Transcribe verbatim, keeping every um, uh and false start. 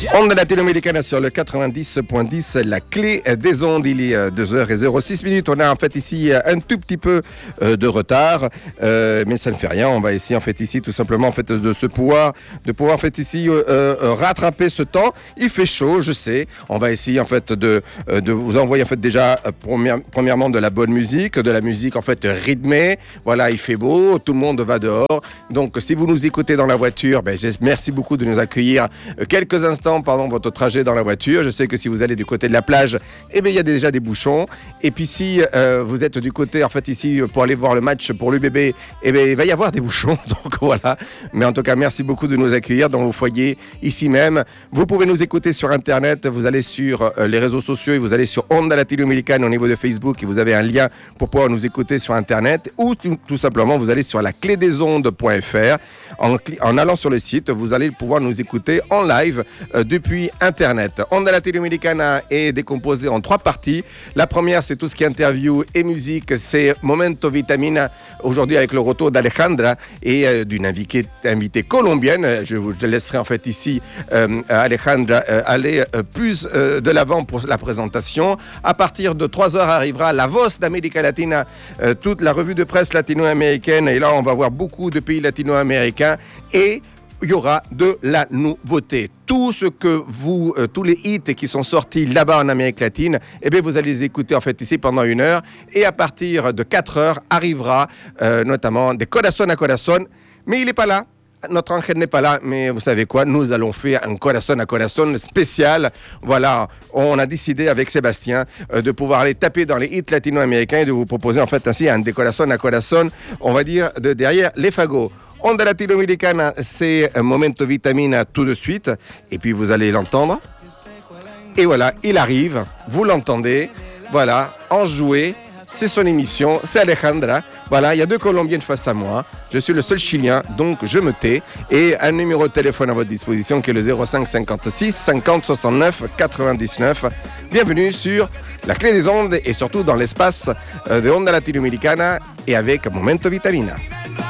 Onde latino-américaine sur le quatre-vingt-dix point dix, la clé des ondes. Il est deux heures zéro six minutes. On a en fait ici un tout petit peu de retard, euh, mais ça ne fait rien. On va essayer en fait ici tout simplement en fait de se pouvoir, de pouvoir en fait ici euh, rattraper ce temps. Il fait chaud, je sais. On va essayer en fait de, de vous envoyer en fait déjà premièrement de la bonne musique, de la musique en fait rythmée. Voilà, il fait beau, tout le monde va dehors. Donc si vous nous écoutez dans la voiture, ben, merci beaucoup de nous accueillir quelques instants pendant votre trajet dans la voiture. Je sais que si vous allez du côté de la plage, eh bien, il y a déjà des bouchons. Et puis si euh, vous êtes du côté, en fait, ici, pour aller voir le match pour l'U B B, eh bien, il va y avoir des bouchons. Donc voilà. Mais en tout cas, merci beaucoup de nous accueillir dans vos foyers, ici même. Vous pouvez nous écouter sur Internet. Vous allez sur euh, les réseaux sociaux et vous allez sur Onda Latino-Américaine au niveau de Facebook et vous avez un lien pour pouvoir nous écouter sur Internet. Ou tout, tout simplement, vous allez sur la clé des ondes point f r. En, en allant sur le site, vous allez pouvoir nous écouter en live euh, depuis Internet. Onda Latino-Americana est décomposée en trois parties. La première, c'est tout ce qui est interview et musique. C'est Momento Vitamina, aujourd'hui avec le retour d'Alejandra et euh, d'une invitée, invitée colombienne. Je vous je laisserai en fait ici euh, Alejandra euh, aller euh, plus euh, de l'avant pour la présentation. À partir de trois heures arrivera La Voz d'América Latina, euh, toute la revue de presse latino-américaine. Et là, on va voir beaucoup de pays latino-américains et il y aura de la nouveauté. Tout ce que vous, euh, tous les hits qui sont sortis là-bas en Amérique latine, eh bien, vous allez les écouter en fait ici pendant une heure. Et à partir de quatre heures arrivera euh, notamment des Corazón a Corazón. Mais il n'est pas là. Notre Angel n'est pas là, mais vous savez quoi, nous allons faire un Corazón a Corazón spécial. Voilà, on a décidé avec Sébastien euh, de pouvoir aller taper dans les hits latino-américains et de vous proposer en fait ainsi un des Corazón a Corazón, on va dire, de derrière les fagots. Onda Latino-Americana, c'est un Momento Vitamina tout de suite, et puis vous allez l'entendre. Et voilà, il arrive, vous l'entendez, voilà, enjoué, c'est son émission, c'est Alejandra. Voilà, il y a deux Colombiennes face à moi, je suis le seul Chilien, donc je me tais. Et un numéro de téléphone à votre disposition qui est le zéro cinq cinquante-six cinquante soixante-neuf quatre-vingt-dix-neuf. Bienvenue sur la clé des ondes et surtout dans l'espace de Onda Latino-Americana et avec Momento Vitamina.